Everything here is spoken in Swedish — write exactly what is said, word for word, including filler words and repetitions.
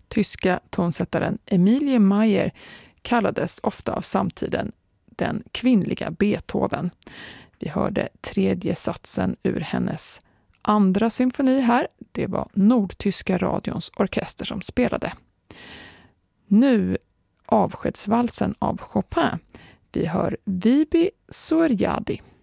Tyska tonsättaren Emilie Mayer kallades ofta av samtiden den kvinnliga Beethoven. Vi hörde tredje satsen ur hennes andra symfoni här. Det var Nordtyska radions orkester som spelade. Nu avskedsvalsen av Chopin. Vi hör Vibi Suryadi.